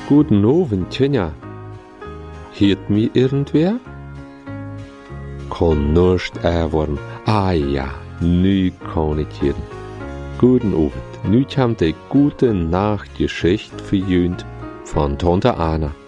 Guten Abend, Tönja. Hört mich irgendwer? Kann nicht erwarten. Ah ja, nu kann ich hören. Guten Abend. Nu kommt die gute Nachtgeschichte für Jünd von Tante Anna.